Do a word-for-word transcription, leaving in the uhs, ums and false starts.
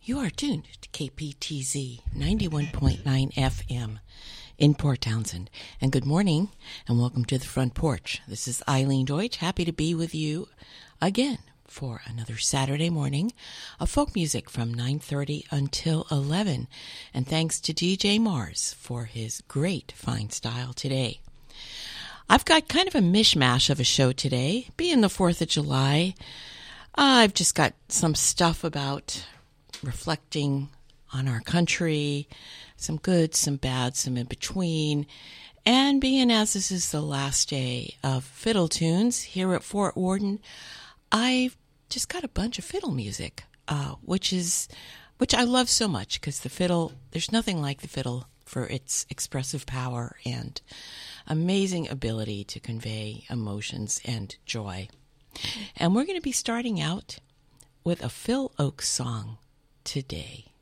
You are tuned to K P T Z ninety-one point nine F M in Port Townsend. And good morning and welcome to the front porch. This is Eileen Deutsch, happy to be with you again for another Saturday morning of folk music from nine thirty until eleven. And thanks to D J Mars for his great fine style today. I've got kind of a mishmash of a show today. Being the fourth of July, I've just got some stuff about reflecting on our country, some good, some bad, some in between. And being as this is the last day of fiddle tunes here at Fort Worden, I've just got a bunch of fiddle music, uh, which is, which I love so much because the fiddle, there's nothing like the fiddle for its expressive power and amazing ability to convey emotions and joy. And we're going to be starting out with a Phil Ochs song today.